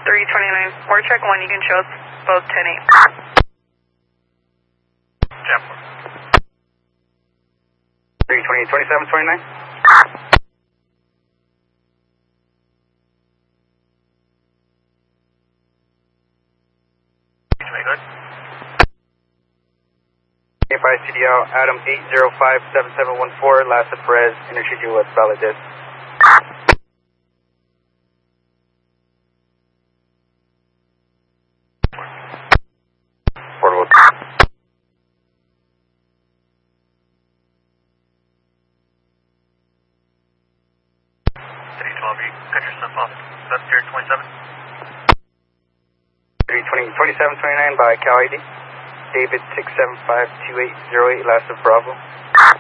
329. More check 1, you can show us both 10-8. Jump. 320, 27, 29. Good. Nearby CDL, Adam 8057714, last of Perez, interchange you with solid disc. Portable. 312, you cut yourself off. Left steer 27. 320, 2729 by Cal ID. David 6752808, last of Bravo.